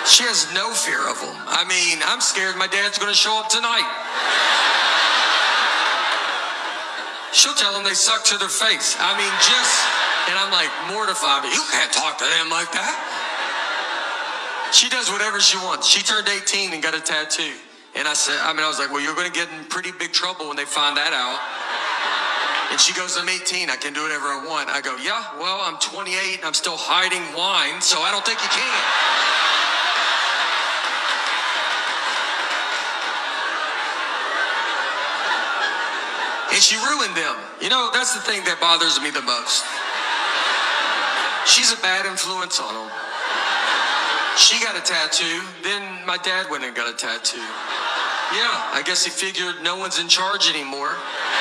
She has no fear of them. I mean, I'm scared my dad's going to show up tonight. She'll tell them they suck to their face. I mean, and I'm like mortified, but you can't talk to them like that. She does whatever she wants. She turned 18 and got a tattoo. And I was like, well, you're going to get in pretty big trouble when they find that out. And she goes, I'm 18, I can do whatever I want. I go, yeah, well, I'm 28 and I'm still hiding wine, so I don't think you can. And she ruined them. You know, that's the thing that bothers me the most. She's a bad influence on them. She got a tattoo, then my dad went and got a tattoo. Yeah, I guess he figured no one's in charge anymore.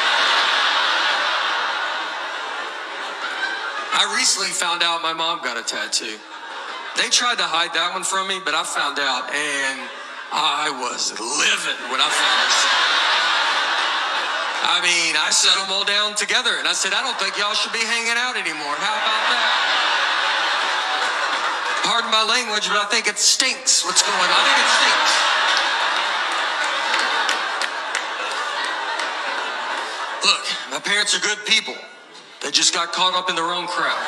I recently found out my mom got a tattoo. They tried to hide that one from me, but I found out, and I was livid when I found this. I mean, I set them all down together, and I said, I don't think y'all should be hanging out anymore. How about that? Pardon my language, but I think it stinks what's going on. I think it stinks. Look, my parents are good people. They just got caught up in their own crowd.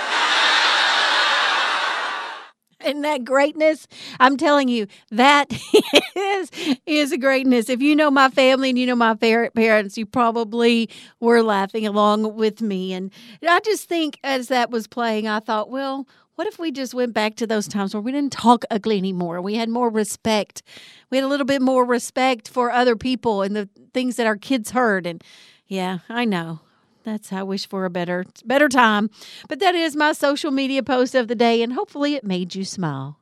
And that greatness, I'm telling you, that is a greatness. If you know my family and you know my parents, you probably were laughing along with me. And I just think as that was playing, I thought, well, what if we just went back to those times where we didn't talk ugly anymore? We had more respect. We had a little bit more respect for other people and the things that our kids heard. And yeah, I know. I wish for a better time. But that is my social media post of the day, and hopefully it made you smile.